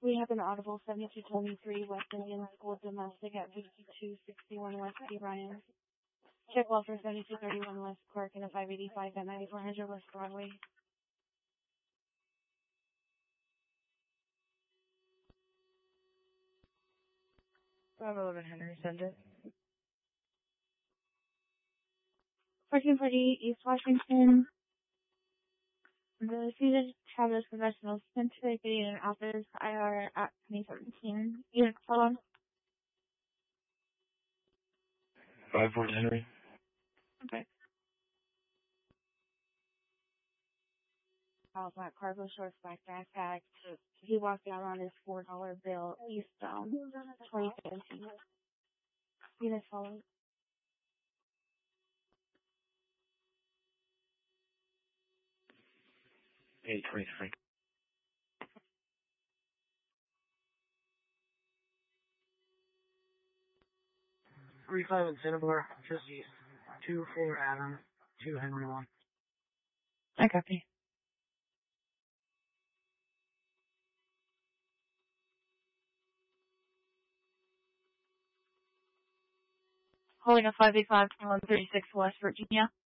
We have an audible 7223 West Indian School domestic at 5261 West P. Ryan. Check well for 7231 West Clark and a 585 at 9400 West Broadway. 511 Henry, send it. 1440 East Washington. The seated Travis Professional Center getting an office IR at 2017. Unit call. 540 Henry. Okay. That cargo shorts black backpack. He walked out on his $4 bill eastbound 2017. Unit follow. 823. 35 in Cinnabar, just east. 24 Adam, 2 Henry 1. I copy. Holding a 585 136 West Virginia.